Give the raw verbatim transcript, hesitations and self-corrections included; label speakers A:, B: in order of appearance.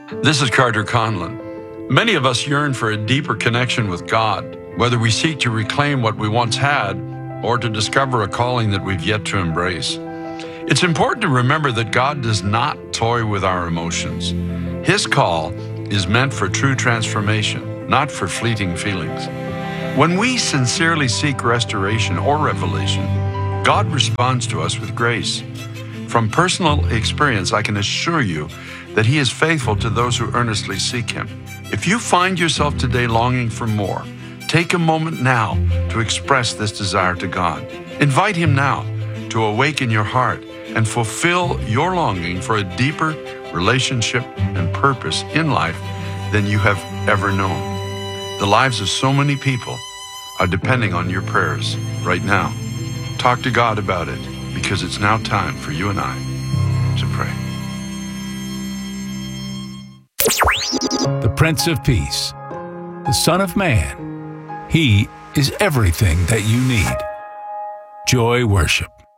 A: This is Carter Conlon. Many of us yearn for a deeper connection with God, whether we seek to reclaim what we once had or to discover a calling that we've yet to embrace. It's important to remember that God does not toy with our emotions. His call is meant for true transformation, not for fleeting feelings. When we sincerely seek restoration or revelation, God responds to us with grace. From personal experience, I can assure you that He is faithful to those who earnestly seek Him. If you find yourself today longing for more, take a moment now to express this desire to God. Invite Him now to awaken your heart and fulfill your longing for a deeper relationship and purpose in life than you have ever known. The lives of so many people are depending on your prayers right now. Talk to God about it, because it's now time for you and I to pray.
B: The Prince of Peace, the Son of Man. He is everything that you need. Joy Worship.